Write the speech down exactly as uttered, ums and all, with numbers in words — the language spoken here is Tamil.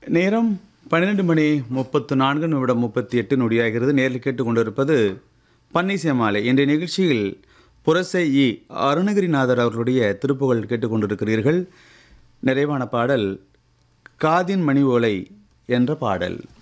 நேரம் பன்னிரெண்டு மணி முப்பத்து நான்கு நிமிடம் முப்பத்தி எட்டு நொடியாகிறது. நேரில் கேட்டுக்கொண்டிருப்பது பன்னிசை மாலை. இன்றைய நிகழ்ச்சியில் புரசை இ அருணகிரிநாதர் அவர்களுடைய திருப்புகழ் கேட்டுக்கொண்டிருக்கிறீர்கள். நிறைவான பாடல் காதின் மணி ஓலை என்ற பாடல்.